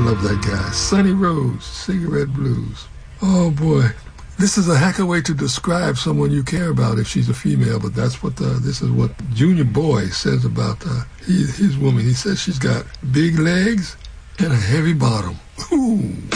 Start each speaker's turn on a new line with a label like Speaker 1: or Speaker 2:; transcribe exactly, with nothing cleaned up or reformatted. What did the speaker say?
Speaker 1: love that guy. Sonny Rhodes, Cigarette Blues. Oh, boy. This is a heck of a way to describe someone you care about if she's a female, but that's what the, this is what Junior Boy says about uh, he, his woman. He says she's got big legs and a heavy bottom. Ooh.